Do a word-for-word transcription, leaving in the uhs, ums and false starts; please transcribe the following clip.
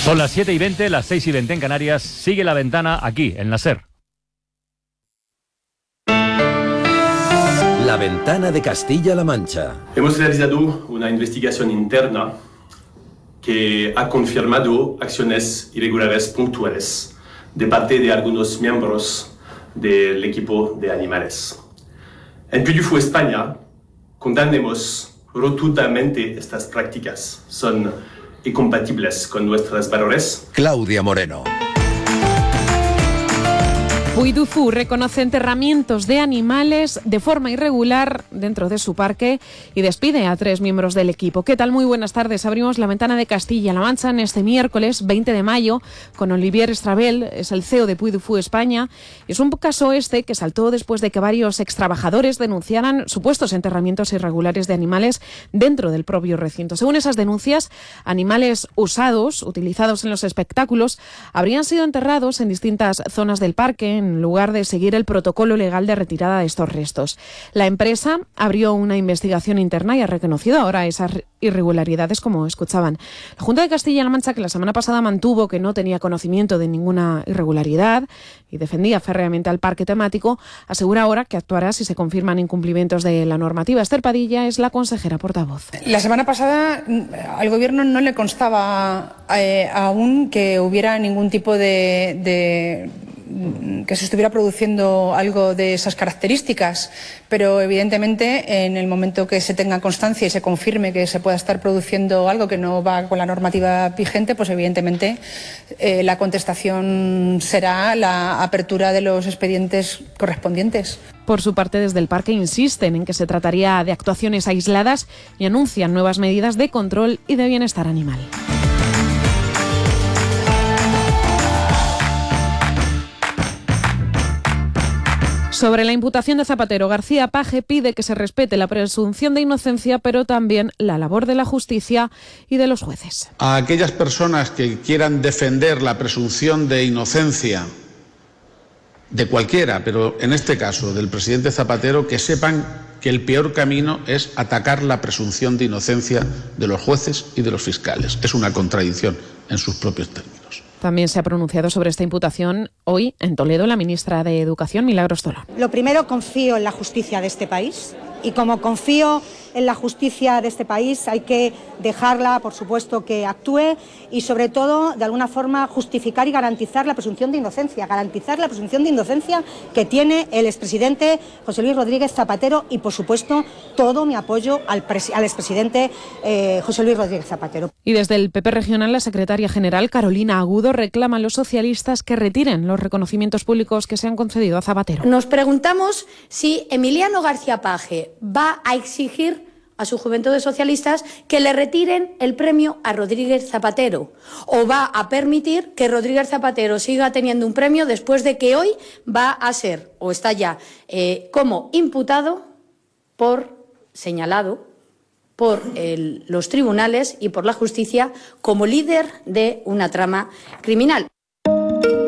Son las siete y veinte, las seis y veinte en Canarias. Sigue La Ventana aquí, en la SER. La Ventana de Castilla-La Mancha. Hemos realizado una investigación interna que ha confirmado acciones irregulares puntuales de parte de algunos miembros del equipo de animales. En Puy du Fou, España, condenamos rotundamente estas prácticas. Son incompatibles con nuestros valores. Claudia Moreno. Puy du Fou reconoce enterramientos de animales de forma irregular dentro de su parque y despide a tres miembros del equipo. ¿Qué tal? Muy buenas tardes. Abrimos La Ventana de Castilla-La Mancha en este miércoles veinte de mayo con Olivier Estrabel, es el C E O de Puy du Fou España. Es un caso este que saltó después de que varios extrabajadores denunciaran supuestos enterramientos irregulares de animales dentro del propio recinto. Según esas denuncias, animales usados, utilizados en los espectáculos, habrían sido enterrados en distintas zonas del parque, en lugar de seguir el protocolo legal de retirada de estos restos. La empresa abrió una investigación interna y ha reconocido ahora esas irregularidades, como escuchaban. La Junta de Castilla-La Mancha, que la semana pasada mantuvo que no tenía conocimiento de ninguna irregularidad y defendía férreamente al parque temático, asegura ahora que actuará si se confirman incumplimientos de la normativa. Esther Padilla es la consejera portavoz. La semana pasada al Gobierno no le constaba eh, aún que hubiera ningún tipo de... de que se estuviera produciendo algo de esas características, pero evidentemente en el momento que se tenga constancia y se confirme que se pueda estar produciendo algo que no va con la normativa vigente, pues evidentemente eh, la contestación será la apertura de los expedientes correspondientes. Por su parte, desde el parque insisten en que se trataría de actuaciones aisladas y anuncian nuevas medidas de control y de bienestar animal. Sobre la imputación de Zapatero, García Paje pide que se respete la presunción de inocencia, pero también la labor de la justicia y de los jueces. A aquellas personas que quieran defender la presunción de inocencia de cualquiera, pero en este caso del presidente Zapatero, que sepan que el peor camino es atacar la presunción de inocencia de los jueces y de los fiscales. Es una contradicción en sus propios términos. También se ha pronunciado sobre esta imputación hoy en Toledo la ministra de Educación, Milagros Tolón. Lo primero, confío en la justicia de este país y como confío en la justicia de este país hay que dejarla, por supuesto, que actúe y sobre todo, de alguna forma, justificar y garantizar la presunción de inocencia, garantizar la presunción de inocencia que tiene el expresidente José Luis Rodríguez Zapatero y, por supuesto, todo mi apoyo al, pres- al expresidente eh, José Luis Rodríguez Zapatero. Y desde el P P regional, la secretaria general Carolina Agudo reclama a los socialistas que retiren los reconocimientos públicos que se han concedido a Zapatero. Nos preguntamos si Emiliano García Paje va a exigir a su juventud de socialistas que le retiren el premio a Rodríguez Zapatero o va a permitir que Rodríguez Zapatero siga teniendo un premio después de que hoy va a ser o está ya eh, como imputado por señalado por el, los tribunales y por la justicia como líder de una trama criminal.